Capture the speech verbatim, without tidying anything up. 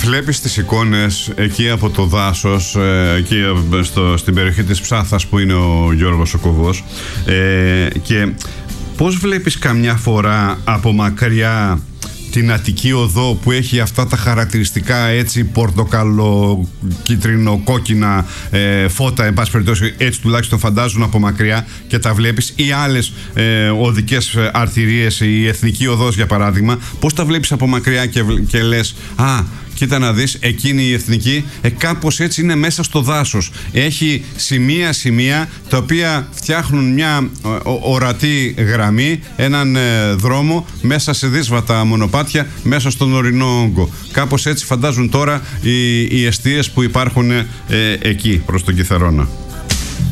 βλέπεις τις εικόνες εκεί από το δάσος, εκεί στο, στην περιοχή της Ψάθας που είναι ο Γιώργος ο Κοβός, ε, και πώς βλέπεις καμιά φορά από μακριά την Αττική Οδό που έχει αυτά τα χαρακτηριστικά έτσι πορτοκαλο, κίτρινο, κόκκινα ε, φώτα, εν πάση περιπτώσει, έτσι τουλάχιστον φαντάζουν από μακριά, και τα βλέπεις, ή άλλες ε, οδικές αρτηρίες, η Εθνική Οδός για παράδειγμα, πώς τα βλέπεις από μακριά και, και λες, α, κοίτα να δεις, εκείνη η εθνική, ε, κάπως έτσι είναι μέσα στο δάσος. Έχει σημεία-σημεία τα οποία φτιάχνουν μια ο, ορατή γραμμή, έναν ε, δρόμο μέσα σε δύσβατα μονοπάτια, μέσα στον ορεινό όγκο. Κάπως έτσι φαντάζουν τώρα οι, οι εστίες που υπάρχουν ε, εκεί προς τον Κιθερώνα.